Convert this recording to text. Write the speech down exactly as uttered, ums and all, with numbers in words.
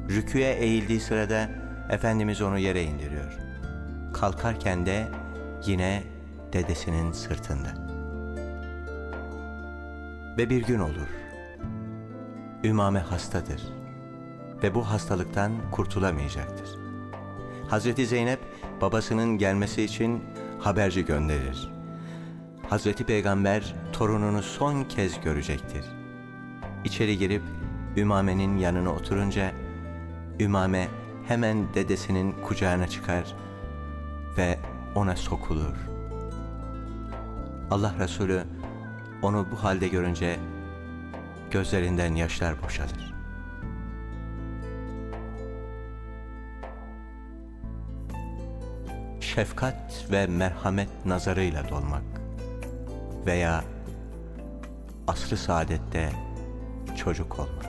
Rüküye eğildiği sırada Efendimiz onu yere indiriyor. Kalkarken de yine dedesinin sırtında. Ve bir gün olur. Ümame hastadır ve bu hastalıktan kurtulamayacaktır. Hazreti Zeynep babasının gelmesi için haberci gönderir. Hazreti Peygamber torununu son kez görecektir. İçeri girip Ümame'nin yanına oturunca Ümame hemen dedesinin kucağına çıkar ve ona sokulur. Allah Resulü onu bu halde görünce gözlerinden yaşlar boşalır. Şefkat ve merhamet nazarıyla dolmak veya asr-ı saadette çocuk olmak.